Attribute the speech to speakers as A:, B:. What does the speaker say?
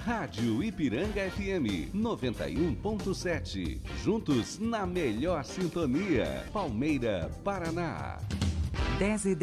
A: Rádio Ipiranga FM 91.7. Juntos na melhor sintonia. Palmeira, Paraná.
B: 10